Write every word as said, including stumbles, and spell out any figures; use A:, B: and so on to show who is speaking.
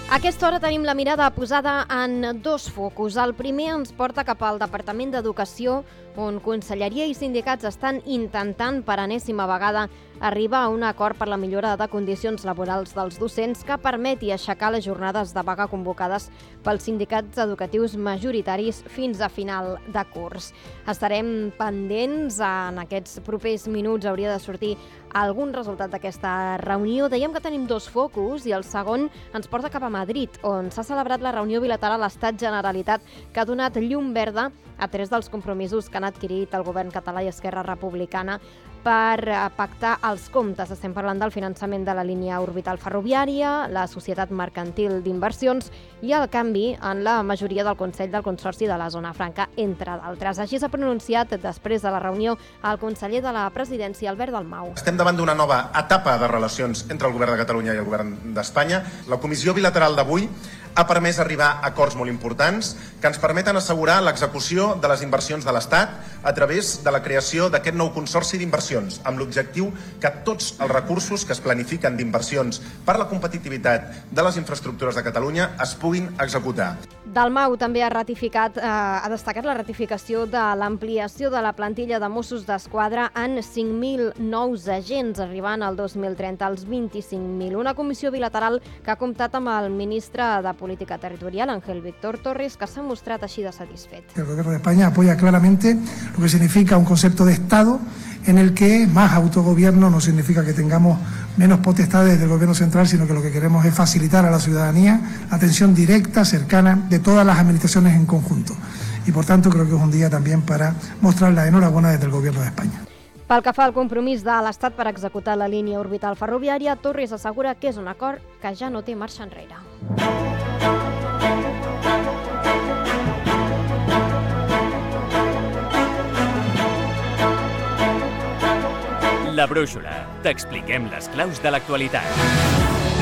A: A aquesta hora tenim la mirada posada en dos focus. El primer ens porta cap al Departament d'Educació, on Conselleria i sindicats estan intentant per enèsima vegada arribar a un acord per la millora de condicions laborals dels docents que permeti aixecar les jornades de vaga convocades pels sindicats educatius majoritaris fins a final de curs. Estarem pendents, en aquests propers minuts hauria de sortir algun resultat d'aquesta reunió. Dèiem que tenim dos focus i el segon ens porta cap a Madrid, on s'ha celebrat la reunió bilateral Estat-Generalitat que ha donat llum verda a tres dels compromisos que han adquirit el govern català i Esquerra Republicana per pactar els comptes. Estem parlant del finançament de la línia orbital ferroviària, la Societat Mercantil d'Inversions i el canvi en la majoria del Consell del Consorci de la Zona Franca, entre d'altres. Així s'ha pronunciat després de la reunió el conseller de la Presidència, Albert Dalmau.
B: Estem davant d'una nova etapa de relacions entre el Govern de Catalunya i el Govern d'Espanya. La comissió bilateral d'avui ha permès arribar a acords molt importants que ens permeten assegurar l'execució de les inversions de l'Estat a través de la creació d'aquest nou consorci d'inversions, amb l'objectiu que tots els recursos que es planifiquen d'inversions per la competitivitat de les infraestructures de Catalunya es puguin executar.
A: Dalmau també ha ratificat, eh, ha destacat la ratificació de l'ampliació de la plantilla de Mossos d'Esquadra en cinc mil nous agents, arribant al dos mil trenta als vint-i-cinc mil. Una comissió bilateral que ha comptat amb el ministre de Política Territorial, Ángel Víctor Torres, que s'ha mostrat així de satisfet.
C: El Gobierno de España apoya claramente lo que significa un concepto de Estado en el que más autogobierno no significa que tengamos menos potestades del Gobierno central, sino que lo que queremos es facilitar a la ciudadanía atención directa, cercana, de todas las administraciones en conjunto. Y por tanto creo que es un día también para mostrar la enhorabuena desde el Gobierno de España.
A: Pel que fa al compromís de l'Estat per executar la línia orbital ferroviària, Torres assegura que és un acord que ja no té marxa enrere.
D: La Brúixola. T'expliquem les claus de l'actualitat.